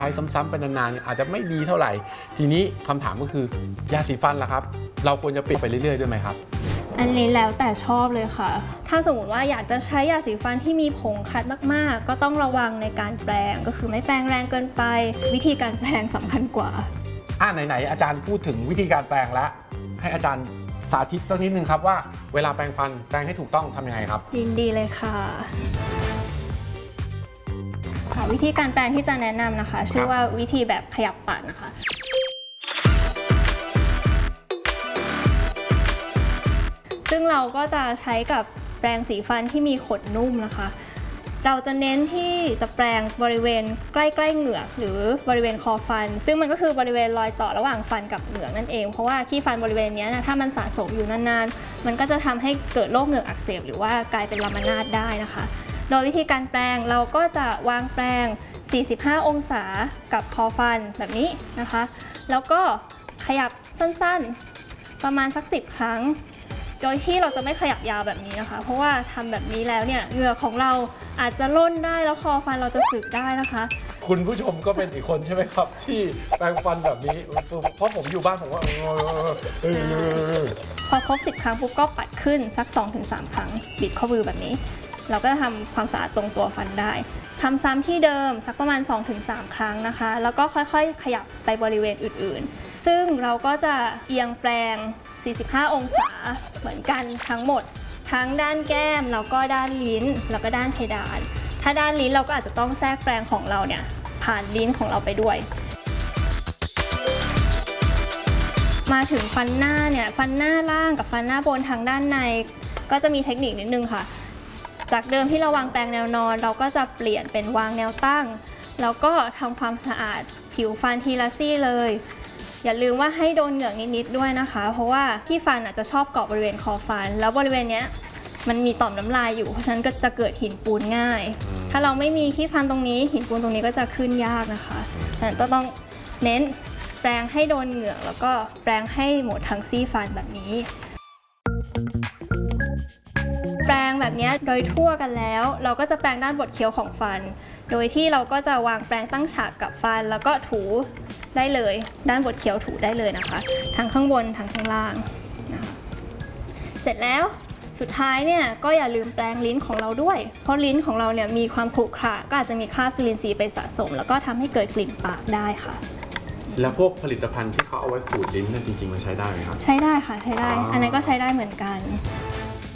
ใช้ซ้ำๆไปนานๆอาจจะไม่ดีเท่าไหร่ทีนี้คำถามก็คือยาสีฟันล่ะครับเราควรจะเปลี่ยนไปเรื่อยๆด้วยไหมครับอันนี้แล้วแต่ชอบเลยค่ะถ้าสมมติว่าอยากจะใช้ยาสีฟันที่มีผงขัดมากๆก็ต้องระวังในการแปรงก็คือไม่แปรงแรงเกินไปวิธีการแปรงสำคัญกว่าไหนๆอาจารย์พูดถึงวิธีการแปรงแล้วให้อาจารย์สาธิตสักนิดนึงครับว่าเวลาแปรงฟันแปรงให้ถูกต้องทำยังไงครับยินดีเลยค่ะวิธีการแปรงที่จะแนะนำนะคะชื่อว่าวิธีแบบขยับปากนะคะซึ่งเราก็จะใช้กับแปรงสีฟันที่มีขนนุ่มนะคะเราจะเน้นที่จะแปรงบริเวณใกล้ๆเหงือกหรือบริเวณคอฟันซึ่งมันก็คือบริเวณรอยต่อระหว่างฟันกับเหงือกนั่นเองเพราะว่าขี้ฟันบริเวณนี้นะถ้ามันสะสมอยู่นานๆมันก็จะทำให้เกิดโรคเหงือกอักเสบหรือว่ากลายเป็นลามานาดได้นะคะโดยวิธีการแปรงเราก็จะวางแปรง45 องศากับคอฟันแบบนี้นะคะแล้วก็ขยับสั้นๆประมาณสัก10 ครั้งโดยที่เราจะไม่ขยับยาวแบบนี้นะคะเพราะว่าทำแบบนี้แล้วเนี่ยเหงือกของเราอาจจะล่นได้แล้วคอฟันเราจะสึกได้นะคะคุณผู้ชมก็เป็นอีกคนใช่ไหมครับที่แปรงฟันแบบนี้เพราะผมอยู่บ้านผมว่าพอครบ10 ครั้งปุ๊บก็ปัดขึ้นสัก 2-3 ครั้งบิดข้อมือแบบนี้เราก็จะทำความสะอาดตรงตัวฟันได้ทำซ้ำที่เดิมสักประมาณ 2-3 ครั้งนะคะแล้วก็ค่อยๆขยับไปบริเวณอื่นๆซึ่งเราก็จะเอียงแปรง45 องศาเหมือนกันทั้งหมดทั้งด้านแก้มแล้วก็ด้านลิ้นแล้วก็ด้านเพดานถ้าด้านลิ้นเราก็อาจจะต้องแทรกแปรงของเราเนี่ยผ่านลิ้นของเราไปด้วยมาถึงฟันหน้าเนี่ยฟันหน้าล่างกับฟันหน้าบนทางด้านในก็จะมีเทคนิคนิดนึงค่ะจากเดิมที่เราวางแปรงแนวนอนเราก็จะเปลี่ยนเป็นวางแนวตั้งแล้วก็ทำความสะอาดผิวฟันทีละซี่เลยอย่าลืมว่าให้โดนเหงือกนิดๆด้วยนะคะเพราะว่าที่ฟันอาจจะชอบเกาะบริเวณคอฟันแล้วบริเวณนี้มันมีต่อมน้ำลายอยู่เพราะฉะนั้นก็จะเกิดหินปูนง่ายถ้าเราไม่มีที่ฟันตรงนี้หินปูนตรงนี้ก็จะขึ้นยากนะคะฉะนั้นต้องเน้นแปรงให้โดนเหงือกแล้วก็แปรงให้หมดทั้งซี่ฟันแบบนี้แปรงแบบนี้โดยทั่วกันแล้วเราก็จะแปรงด้านบดเคี้ยวของฟันโดยที่เราก็จะวางแปรงตั้งฉากกับฟันแล้วก็ถูได้เลยด้านบดเคี้ยวถูได้เลยนะคะทั้งข้างบนทั้งข้างล่างนะเสร็จแล้วสุดท้ายเนี่ยก็อย่าลืมแปรงลิ้นของเราด้วยเพราะลิ้นของเราเนี่ยมีความขรุขระก็อาจจะมีคราบจุลินทรีย์ไปสะสมแล้วก็ทำให้เกิดกลิ่นปากได้ค่ะแล้วพวกผลิตภัณฑ์ที่เขาเอาไว้ขูดลิ้นเนี่ยจริงๆมันใช้ได้ไหมครับใช้ได้ค่ะใช้ได้อันนั้นก็ใช้ได้เหมือนกัน